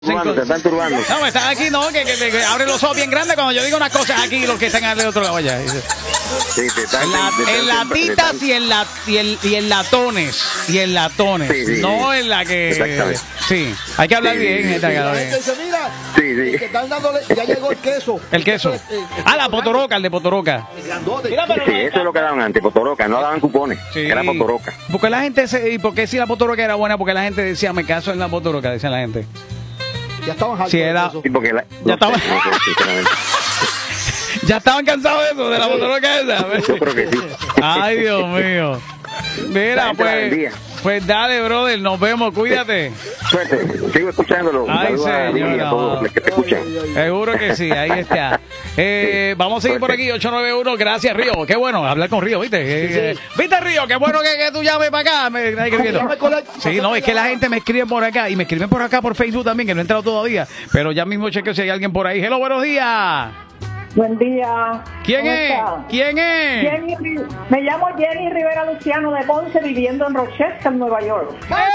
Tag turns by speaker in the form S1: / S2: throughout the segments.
S1: Te están turbando.
S2: No, están aquí, no, que abren los ojos bien grandes cuando yo digo unas cosas aquí, los que están al otro lado allá.
S1: Sí,
S2: en latitas y en latones. Y en latones.
S1: Sí,
S2: no en la que.
S1: Exactamente.
S2: Sí, hay que hablar bien, gente.
S1: Sí.
S3: Que están dándole, ya llegó el queso.
S2: El queso. La potoroca, el de potoroca.
S3: El grandote.
S2: Mira, pero
S1: Sí, eso es lo que daban antes, potoroca, no daban cupones,
S2: Sí.
S1: era potoroca.
S2: Porque la gente, ¿y por qué si la potoroca era buena? Porque la gente decía, me caso en la potoroca, decía la gente.
S3: Ya estaban hartos
S2: Sí,
S3: de
S2: era-
S3: eso.
S1: Sí, porque
S2: Ya estaba-
S1: sinceramente.
S2: Ya estaban cansados de eso, de la potoroca esa.
S1: Yo creo que sí.
S2: Ay, Dios mío.
S1: La
S2: Mira,
S1: gente la vendía.
S2: pues dale, brother, nos vemos, cuídate.
S1: Suerte, sigo escuchándolo.
S2: Ay,
S1: Saludos a Lili y
S2: señor,
S1: a todos los que te escuchan.
S2: Seguro que sí, ahí está. Vamos a seguir por aquí, 891. Gracias, Río. Qué bueno hablar con Río, ¿viste? ¿Viste, Río? Qué bueno que tú llames para acá. Sí, no, es que la gente me escribe por acá y me escriben por acá por Facebook también, que no he entrado todavía. Pero ya mismo chequeo si hay alguien por ahí. Hello, buenos días.
S4: Buen día.
S2: ¿Quién
S4: ¿Cómo
S2: es?
S4: está?
S2: ¿Quién es?
S4: Me llamo Jenny Rivera Luciano de Ponce, viviendo en Rochester, Nueva York.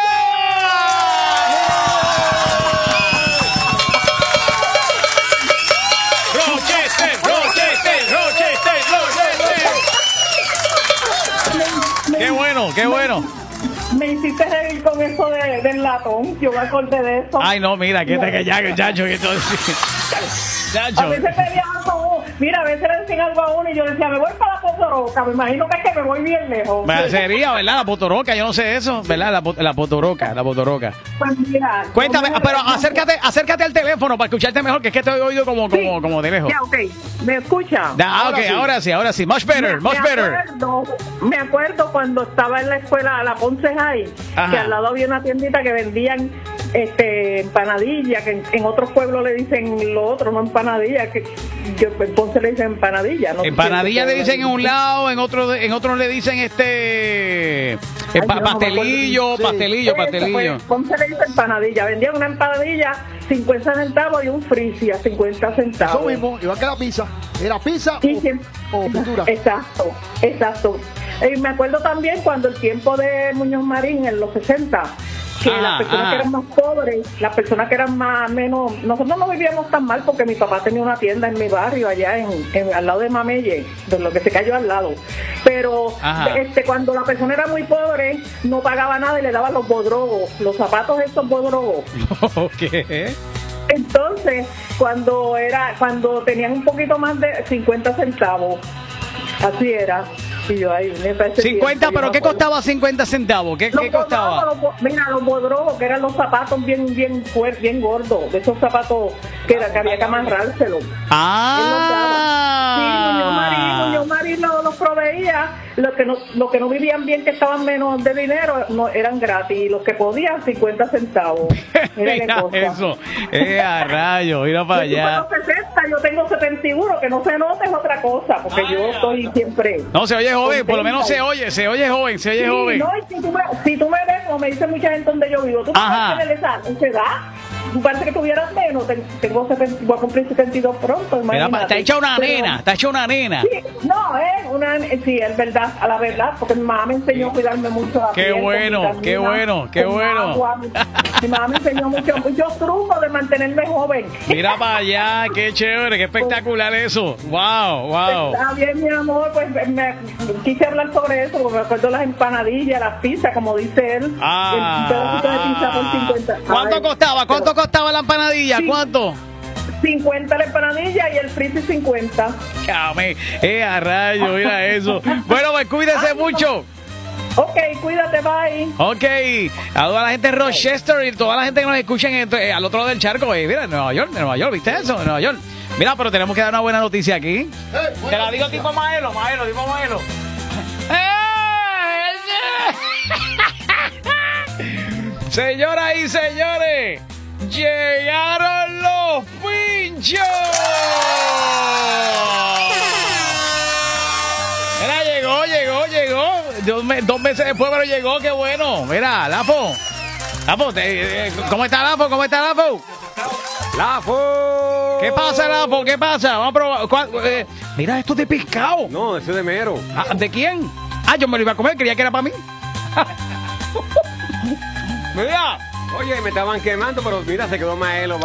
S2: Qué bueno, qué bueno.
S4: Me hiciste reír con eso del latón. Yo me acordé de eso.
S2: Ay, no, mira, que ya, chacho, que todo.
S4: A
S2: Chacho.
S4: veces me llaman como, mira, a veces le decían algo a uno y yo decía, me voy para la Potoroca. Me imagino que es que me voy bien lejos.
S2: Sería, ¿verdad? La potoroca, yo no sé eso, ¿verdad? La potoroca.
S4: Pues mira,
S2: Cuéntame,
S4: yo me
S2: pero
S4: recuerdo-
S2: acércate al teléfono para escucharte mejor, que es que te he oído como de lejos.
S4: Ya, ok. ¿Me escucha?
S2: Ok, ahora sí. Much better.
S4: Me acuerdo cuando estaba en la escuela, la Ponce High,
S2: Ajá.
S4: que al lado había una tiendita que vendían empanadilla, que en otros pueblos le dicen lo otro, no empanadilla, que en Ponce le dicen empanadilla. No sé
S2: Empanadilla
S4: si
S2: le dicen en un lado, en otro le dicen
S4: yo no me
S2: pastelillo.
S4: Pues, Ponce le dice empanadilla. Vendían una empanadilla 50 centavos y un frizzy a 50 centavos.
S3: Eso mismo, igual que la pizza. Era pizza
S4: Sí, siempre.
S3: o fritura.
S4: Exacto. Me acuerdo también cuando el tiempo de Muñoz Marín en los 60, que las personas que eran más pobres, las personas que eran menos, nosotros no vivíamos tan mal porque mi papá tenía una tienda en mi barrio allá al lado de Mamelle, de lo que se cayó al lado. Pero cuando la persona era muy pobre, no pagaba nada y le daban los bodrogos, los zapatos estos bodrogos.
S2: ¿Qué?
S4: Entonces, cuando tenían un poquito más de 50 centavos, así era. Y yo ahí me parece
S2: 50,
S4: bien,
S2: pero
S4: yo
S2: ¿qué
S4: me acuerdo.
S2: costaba 50 centavos? ¿Qué
S4: Los
S2: costaba?
S4: bodrogos, mira, los bodrogos, que eran los zapatos bien fuertes, bien gordos, de esos zapatos que había que amarrárselos. Muñoz Marín los proveía. Los que no vivían bien, que estaban menos de dinero, no eran gratis. Y los que podían, 50 centavos. Mira qué
S2: Mira
S4: cosa.
S2: eso. A rayo, mira para allá.
S4: Yo tengo 60, yo tengo 71, que no se note es otra cosa, porque yo estoy siempre...
S2: No, se oye joven, por lo menos se oye joven.
S4: Sí, no, y si tú me ves, como me dice mucha gente donde yo vivo, tú
S2: Ajá.
S4: tienes esa edad, tú parece que tuvieras menos, voy a cumplir 72 pronto,
S2: Mira,
S4: imagínate.
S2: te ha hecho una nena.
S4: Sí, sí, es verdad, a la verdad, porque mi mamá me enseñó a cuidarme mucho la
S2: Qué
S4: piel, con
S2: bueno,
S4: vitamina,
S2: qué bueno, qué
S4: con
S2: bueno.
S4: agua. Mi mamá me enseñó muchos trucos de mantenerme joven.
S2: Mira para allá, qué chévere, qué espectacular eso. Wow.
S4: Está bien, mi amor, pues quise hablar sobre eso, porque me acuerdo las empanadillas, las pizzas, como dice él. El pedacito de pizza por 50.
S2: ¿Cuánto costaba la empanadilla?
S4: Sí.
S2: ¿Cuánto?
S4: 50 la empanadilla y el frizzy 50.
S2: A rayo, mira eso. Bueno, pues cuídese mucho.
S4: Ok, cuídate, bye.
S2: Ok, a toda la gente de Rochester y toda la gente que nos escucha al otro lado del charco. Mira, en Nueva York, ¿viste eso? En Nueva York. Mira, pero tenemos que dar una buena noticia aquí. Te la digo tipo Maelo. Señoras y señores, llegaron los pinchos. Mira, llegó. 2 meses después, pero llegó, qué bueno. Mira, Lapo, ¿cómo está Lapo?
S5: ¡Lafo!
S2: ¿Qué pasa, Lapo? ¿Qué pasa? Vamos a probar. Mira, esto es de pescado.
S5: No, ese es de mero.
S2: ¿De quién? Yo me lo iba a comer, creía que era para mí. Mira,
S5: Oye, me estaban quemando, pero mira, se quedó Maelo.